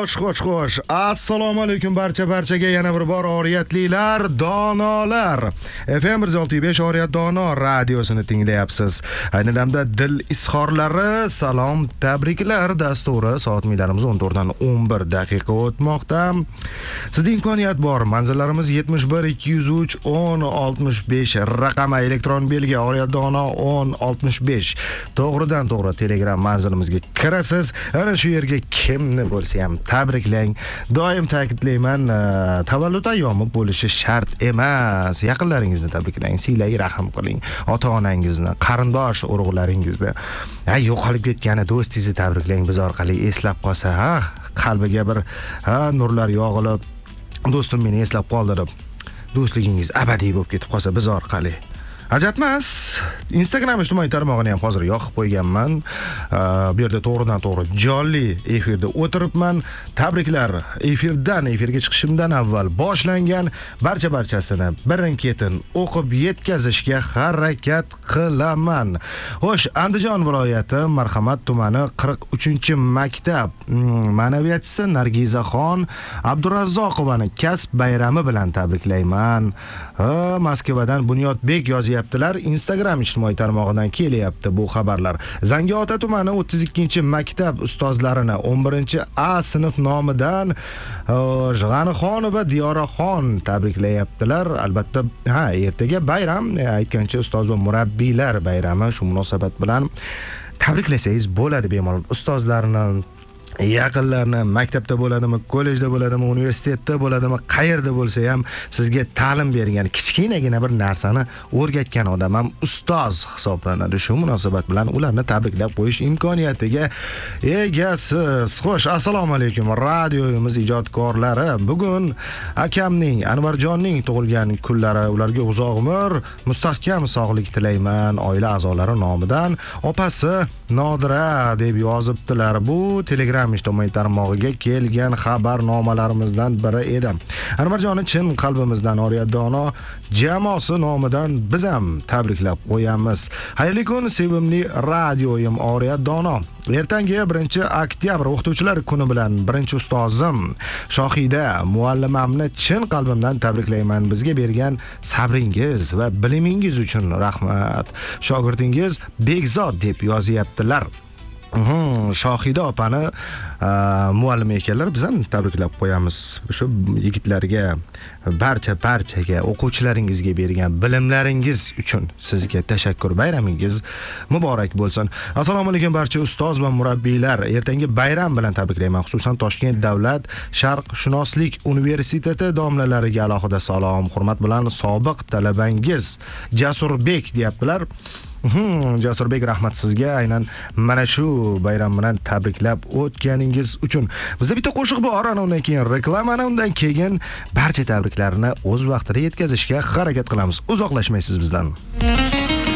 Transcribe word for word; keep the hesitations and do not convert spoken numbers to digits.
Xo'sh, xo'sh, xo'sh. Assalomu alaykum barcha barchaga yana bir bor oriyatlilar, donolar. F M bir olti besh Oriyat Dono radiosini tinglayapsiz. Ayni damda dil izhorlari, salom, tabriklar dasturi soatlarimiz o'n to'rt dan o'n bir daqiqa o'tmoqda. Sizda imkoniyat bor. Manzillarimiz yetmish bir ikki yuz uch o'n oltmish besh raqami elektron belgi Oriyat Dono o'n oltmish besh. To'g'ridan to'g'ri Telegram manzilimizga kirasiz. Ana shu yerga kimni bo'lsa ham tabriklang. Doim ta'kidlayman, tavallud ayyomi bo'lishi shart emas. Yaqinlaringizni tabriklang, siylay rahim qiling. Ota-onangizni, qarindosh urug'laringizni, ay yo'qolib ketgani do'stingizni tabriklang, biz orqali eslab qolsa, ha, qalbiga bir ha nurlar yog'ilib, do'stim meni eslab qoldi deb do'stligingiz abadiy bo'lib ketib qolsa biz orqali. Ajabmas. Instagram ijtimoiy tarmog'ini ham hozir yoqib qo'yganman. Bu yerda to'g'ridan to'g'ri jonli efirda o'tiribman. Tabriklar efirdan, efirga chiqishimdan avval boshlangan barcha barchasini birin-ketin o'qib yetkazishga harakat qilaman. Xo'sh, Andijon viloyati Marhamat tumani qirq uchinchi maktab ma'naviyatchisi Nargizaxon Abdurazzoqovani kasb bayrami bilan tabriklayman. Moskvadan Bunyodbek yozyaptilar. Instagram ijtimoiy tarmog'idan kelyapti bu xabarlar. Zangiota tumani o'ttiz ikkinchi maktab ustozlarini o'n birinchi A sinf nomidan G'anixonova Diyoraxon tabriklayaptilar. Albatta, ha, ertaga bayram, aytgancha ustoz va murabbiylar bayrami. Shu munosabat bilan tabriklasangiz bo'ladi bemalol ustozlarni, yaqinlarni, maktabda bo'ladimi, kollejda bo'ladimi, universitetda bo'ladimi, qayerda bo'lsa ham sizga ta'lim bergan, kichkinagina bir narsani o'rgatgan odam ham ustoz hisoblanadi. Shu munosabat bilan ularni tabriklab qo'yish imkoniyatiga egasiz. Xo'sh, assalomu alaykum radiomiz ijodkorlari. Bugun akamning, Anvarjonning tug'ilgan kunlari. Ularga uzoq umr, mustahkam sog'lik tilayman oila a'zolari nomidan. Opasi Nodira deb yozibdilar. Bu Telegram ijtimoiy tarmog'iga kelgan xabarnomalarimizdan biri edi. Anvarjonni chin qalbimizdan Oriyat Dono jamoasi nomidan biz ham tabriklab qo'yamiz. Xayrli kun, sevimli radioyim Oriyat Dono. Ertangi birinchi oktyabr o'qituvchilar kuni bilan birinchi ustozim Shohida muallimamni chin qalbimdan tabriklayman. Bizga bergan sabringiz va bilimingiz uchun rahmat. Shogirdingiz Begzod deb yozyaptilar. Mhm, Shohida opani muallim ekanlar, biz ham tabriklab qo'yamiz. Shu yigitlarga, barcha barchaga, o'quvchilaringizga bergan bilimlaringiz uchun sizga tashakkur. Bayramingiz muborak bo'lsin. Assalomu alaykum barcha ustoz va murabbiylar. Ertangi bayram bilan tabriklayman. Xususan Toshkent davlat sharqshunoslik universiteti domlalariga alohida salom. Hurmat bilan sobiq talabangiz Jasurbek deyaptilar. Hmm, Jasurbek, rahmat sizga. Aynan mana shu bayram bilan tabriklab o'tganingiz uchun. Bizda bitta qo'shiq bor, ana undan keyin reklama, ana undan keyin barcha tabriklarni o'z vaqtida yetkazishga harakat qilamiz. Uzoqlashmaysiz bizdan.